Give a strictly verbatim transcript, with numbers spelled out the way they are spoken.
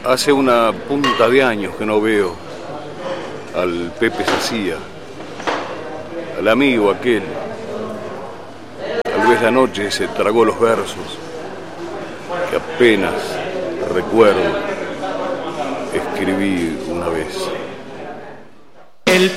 Hace una punta de años que no veo al Pepe Sacía, al amigo aquel. Tal vez la noche se tragó los versos que apenas recuerdo escribí una vez.